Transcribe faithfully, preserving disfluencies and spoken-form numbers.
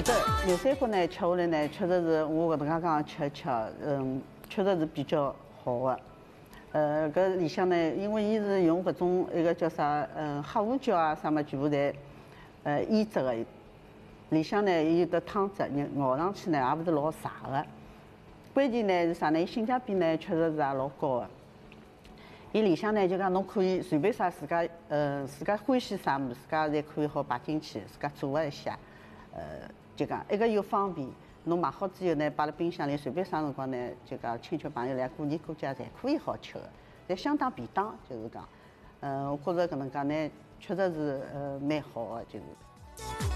对，牛三角呢，吃下来呢，确实是我搿能介讲吃吃，嗯，确实是比较好的。呃，搿里向呢，因为伊是用搿种一个叫啥，嗯，黑胡椒啊，啥么全部侪呃腌制的。里向呢有得汤汁，你咬上去呢也勿是老柴的。关键呢是啥呢？伊性价比呢确实是也老高的。伊里向呢就讲侬可以随便啥自家呃自家欢喜啥物事，自家侪可以好摆进去，自家做一下。呃，就讲一个又方便，侬买好之后呢，摆辣冰箱里，随便啥辰光呢，就讲亲戚朋友来过年过节侪可以好吃的，侪相当便当，就是讲，嗯、呃，我觉着搿能介呢，确实是呃蛮好的，就是。